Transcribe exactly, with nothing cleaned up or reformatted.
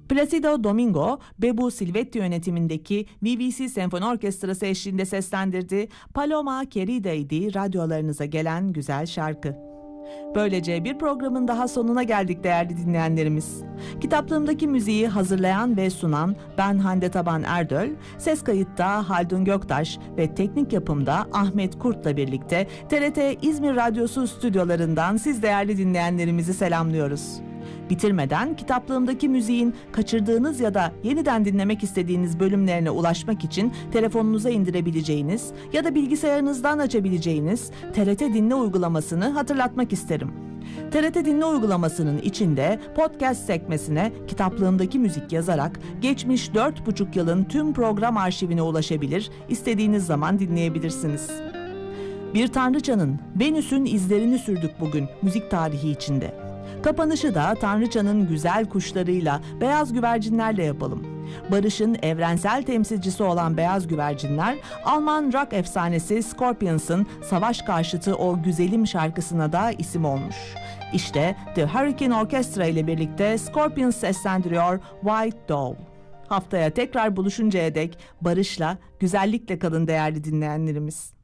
Placido Domingo, Bebu Silvetti yönetimindeki B B C Senfoni Orkestrası eşliğinde seslendirdi. Paloma Querida'ydı radyolarınıza gelen güzel şarkı. Böylece bir programın daha sonuna geldik değerli dinleyenlerimiz. Kitaplığımdaki müziği hazırlayan ve sunan ben Hande Taban Erdöl, ses kayıtta Haldun Göktaş ve teknik yapımda Ahmet Kurt'la birlikte T R T İzmir Radyosu stüdyolarından siz değerli dinleyenlerimizi selamlıyoruz. Bitirmeden kitaplığımdaki müziğin kaçırdığınız ya da yeniden dinlemek istediğiniz bölümlerine ulaşmak için telefonunuza indirebileceğiniz ya da bilgisayarınızdan açabileceğiniz T R T Dinle uygulamasını hatırlatmak isterim. T R T Dinle uygulamasının içinde podcast sekmesine kitaplığımdaki müzik yazarak geçmiş dört buçuk yılın tüm program arşivine ulaşabilir, istediğiniz zaman dinleyebilirsiniz. Bir Tanrıçanın, Venüs'ün izlerini sürdük bugün müzik tarihi içinde. Kapanışı da Tanrıçanın güzel kuşlarıyla, beyaz güvercinlerle yapalım. Barış'ın evrensel temsilcisi olan beyaz güvercinler, Alman rock efsanesi Scorpions'ın savaş karşıtı o güzelim şarkısına da isim olmuş. İşte The Hurricane Orchestra ile birlikte Scorpions seslendiriyor White Dove. Haftaya tekrar buluşuncaya dek barışla, güzellikle kalın değerli dinleyenlerimiz.